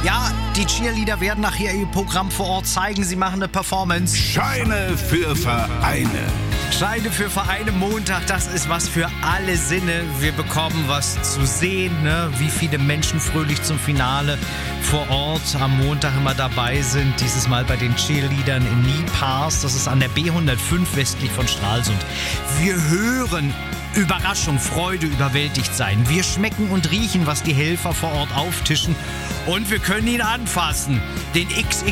Ja, die Cheerleader werden nachher ihr Programm vor Ort zeigen. Sie machen eine Performance. Scheine für Vereine. Scheine für Vereine Montag, das ist was für alle Sinne. Wir bekommen was zu sehen, ne? Wie viele Menschen fröhlich zum Finale vor Ort am Montag immer dabei sind. Dieses Mal bei den Cheerleadern in Niepars. Das ist an der B105 westlich von Stralsund. Wir hören Überraschung, Freude, überwältigt sein. Wir schmecken und riechen, was die Helfer vor Ort auftischen. Und wir können ihn anfassen. Den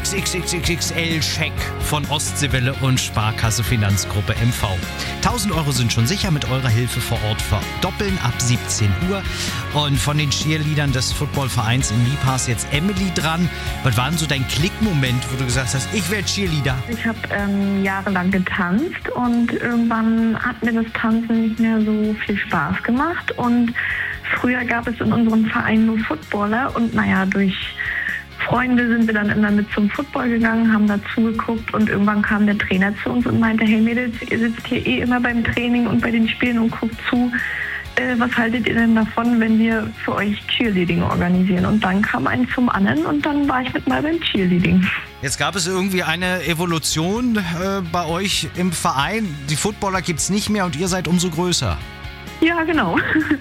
XXXXXL-Scheck von Ostseewelle und Sparkasse Finanzgruppe MV. 1.000 Euro sind schon sicher mit eurer Hilfe vor Ort verdoppeln ab 17 Uhr. Und von den Cheerleadern des Footballvereins in Niepars jetzt Emily dran. Was war denn so dein Klickmoment, wo du gesagt hast, ich werde Cheerleader? Ich habe jahrelang getanzt und irgendwann hat mir das Tanzen nicht mehr so viel Spaß gemacht. Und früher gab es in unserem Verein nur Footballer und durch Freunde sind wir dann immer mit zum Football gegangen, haben dazu geguckt und irgendwann kam der Trainer zu uns und meinte, hey Mädels, ihr sitzt hier immer beim Training und bei den Spielen und guckt zu. Was haltet ihr denn davon, wenn wir für euch Cheerleading organisieren? Und dann kam eins zum anderen und dann war ich mit mal beim Cheerleading. Jetzt gab es irgendwie eine Evolution bei euch im Verein. Die Footballer gibt's nicht mehr und ihr seid umso größer. Ja, genau.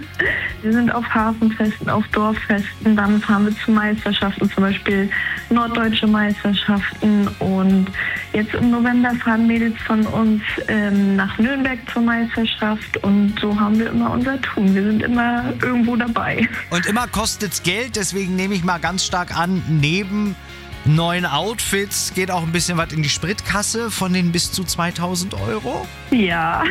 Wir sind auf Hafenfesten, auf Dorffesten, dann fahren wir zu Meisterschaften, zum Beispiel norddeutsche Meisterschaften. Und jetzt im November fahren Mädels von uns nach Nürnberg zur Meisterschaft. Und so haben wir immer unser Tun. Wir sind immer irgendwo dabei. Und immer kostet's Geld, deswegen nehme ich mal ganz stark an, neben neuen Outfits geht auch ein bisschen was in die Spritkasse von den bis zu 2.000 Euro? Ja,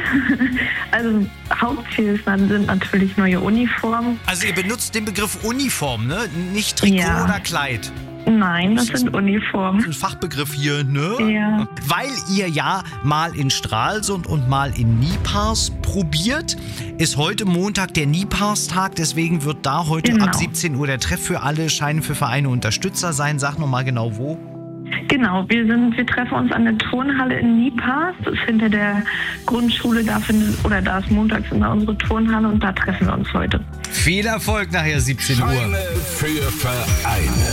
also Hauptziel sind natürlich neue Uniformen. Also ihr benutzt den Begriff Uniform, ne? Nicht Trikot oder Kleid. Nein, das sind Uniformen. Ein Fachbegriff hier, ne? Ja. Weil ihr ja mal in Stralsund und mal in Niepars probiert, ist heute Montag der Niepars-Tag. Deswegen wird da heute ab 17 Uhr der Treff für alle Scheine für Vereine Unterstützer sein. Sag nochmal genau wo. Genau, wir treffen uns an der Turnhalle in Niepars. Das ist hinter der Grundschule. Da ist montags immer unsere Turnhalle und da treffen wir uns heute. Viel Erfolg nachher 17 Uhr. Scheine für Vereine.